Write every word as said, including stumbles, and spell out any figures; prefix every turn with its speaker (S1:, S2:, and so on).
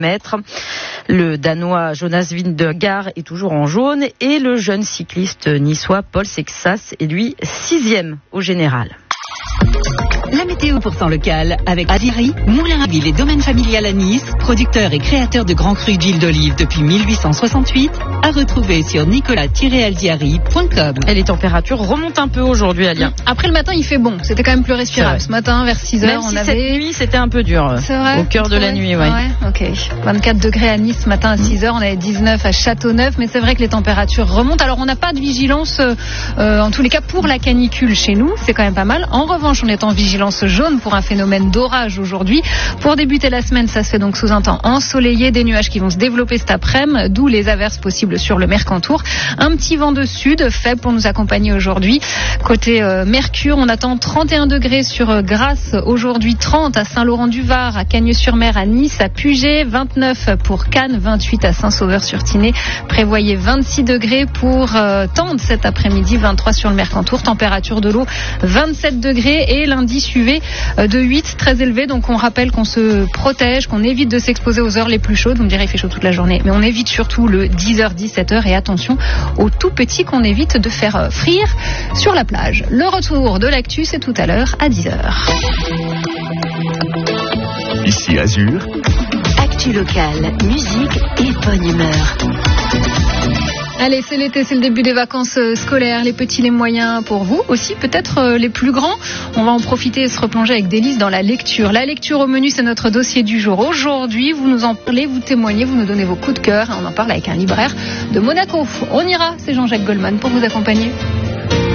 S1: mètres. Le Danois Jonas Vingegaard est toujours en jaune et le jeune cycliste niçois Paul Sexas est lui sixième au général.
S2: La météo pour temps local avec Aziri, moulin à huile et domaine familial à Nice, producteur et créateur de grands crus d'huile d'olive depuis mille huit cent soixante-huit, à retrouver sur nicolas tiret alziari point com.
S1: Et les températures remontent un peu aujourd'hui, Alia.
S3: Après le matin, il fait bon. C'était quand même plus respirable. Ce matin, vers six heures,
S1: Même si
S3: on avait...
S1: cette nuit, c'était un peu dur.
S3: C'est vrai.
S1: Au cœur de la nuit, ouais.
S3: ouais. Ok. vingt-quatre degrés à Nice ce matin à six heures. On avait dix-neuf à Châteauneuf. Mais c'est vrai que les températures remontent. Alors, on n'a pas de vigilance, euh, en tous les cas, pour la canicule chez nous. C'est quand même pas mal. En revanche, on est en vigilance jaune pour un phénomène d'orage aujourd'hui. Pour débuter la semaine, ça se fait donc sous un temps ensoleillé, des nuages qui vont se développer cet après-midi, d'où les averses possibles sur le Mercantour. Un petit vent de sud, faible pour nous accompagner aujourd'hui. Côté euh, Mercure, on attend trente et un degrés sur euh, Grasse, aujourd'hui trente à Saint-Laurent-du-Var, à Cagnes-sur-Mer, à Nice, à Puget, vingt-neuf pour Cannes, vingt-huit à Saint-Sauveur-sur-Tinée. Prévoyez vingt-six degrés pour euh, Tende cet après-midi, vingt-trois sur le Mercantour. Température de l'eau, vingt-sept degrés et l'indice U V euh, de huit, très élevé. Donc on rappelle qu'on se protège, qu'on évite de s'exposer aux heures les plus chaudes. Vous me direz, il fait chaud toute la journée, mais on évite surtout le dix heures dix-sept heures et attention aux tout petits qu'on évite de faire frire sur la plage. Le retour de l'actu, c'est tout à l'heure à dix heures.
S4: Ici Azur.
S2: Actu locale, musique et bonne humeur.
S3: Allez, c'est l'été, c'est le début des vacances scolaires, les petits, les moyens pour vous aussi, peut-être les plus grands. On va en profiter et se replonger avec délice dans la lecture. La lecture au menu, c'est notre dossier du jour. Aujourd'hui, vous nous en parlez, vous témoignez, vous nous donnez vos coups de cœur. On en parle avec un libraire de Monaco. On ira, c'est Jean-Jacques Goldman pour vous accompagner.